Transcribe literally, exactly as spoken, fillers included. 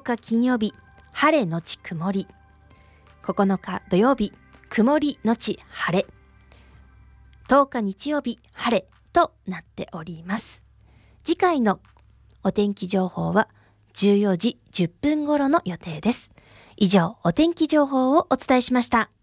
日金曜日、晴れのち曇り。ここのか土曜日、曇りのち晴れ。とおか日曜日、晴れとなっております。次回のお天気情報はじゅうよじじゅっぷん頃の予定です。以上、お天気情報をお伝えしました。